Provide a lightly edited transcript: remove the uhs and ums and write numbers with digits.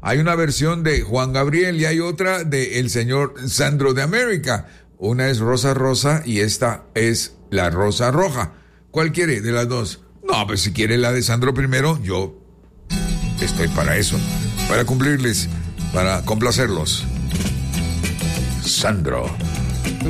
Hay una versión de Juan Gabriel y hay otra de el señor Sandro de América. Una es Rosa Rosa y esta es la Rosa Roja. ¿Cuál quiere de las dos? No, pues si quiere la de Sandro primero, yo estoy para eso, para cumplirles, para complacerlos. Sandro.